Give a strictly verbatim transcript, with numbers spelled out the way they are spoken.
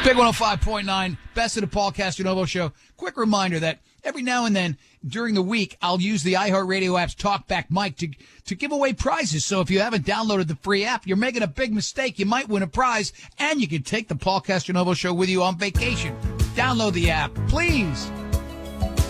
Big one oh five point nine, Best of the Paul Castellanovo Show. Quick reminder that every now and then during the week, I'll use the iHeartRadio app's TalkBack mic to to give away prizes. So if you haven't downloaded the free app, you're making a big mistake. You might win a prize, and you can take the Paul Castellanovo Show with you on vacation. Download the app, please.